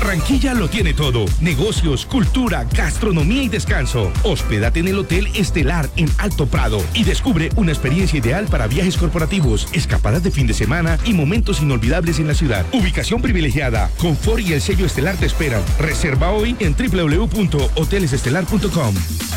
Barranquilla lo tiene todo: negocios, cultura, gastronomía y descanso. Hospédate en el Hotel Estelar en Alto Prado y descubre una experiencia ideal para viajes corporativos, escapadas de fin de semana y momentos inolvidables en la ciudad. Ubicación privilegiada, confort y el sello Estelar te esperan. Reserva hoy en www.hotelesestelar.com.